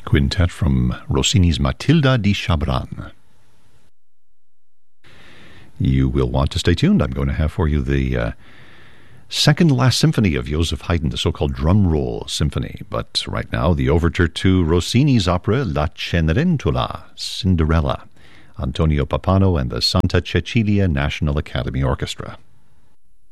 quintet from Rossini's Matilda di Chabran. You will want to stay tuned. I'm going to have for you the second last symphony of Joseph Haydn, the so-called drum roll symphony. But right now, the overture to Rossini's opera La Cenerentola, Cinderella, Antonio Pappano and the Santa Cecilia National Academy Orchestra.